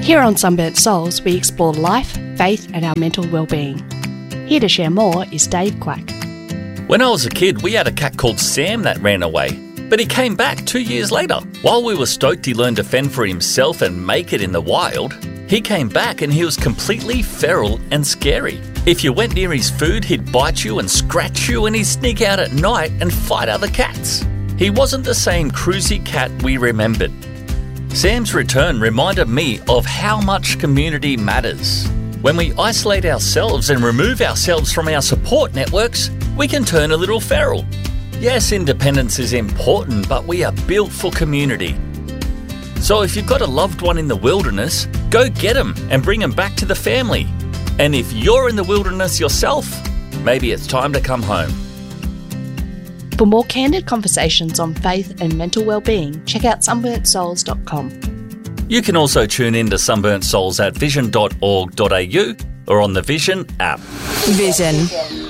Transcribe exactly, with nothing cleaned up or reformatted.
Here on Sunburnt Souls, we explore life, faith and our mental well-being. Here to share more is Dave Quack. When I was a kid, we had a cat called Sam that ran away, but he came back two years later. While we were stoked he learned to fend for himself and make it in the wild, he came back and he was completely feral and scary. If you went near his food, he'd bite you and scratch you, and he'd sneak out at night and fight other cats. He wasn't the same cruisy cat we remembered. Sam's return reminded me of how much community matters. When we isolate ourselves and remove ourselves from our support networks, we can turn a little feral. Yes, independence is important, but we are built for community. So if you've got a loved one in the wilderness, go get them and bring them back to the family. And if you're in the wilderness yourself, maybe it's time to come home. For more candid conversations on faith and mental well-being, check out sunburnt souls dot com. You can also tune in to Sunburnt Souls at vision dot org dot a u or on the Vision app. Vision.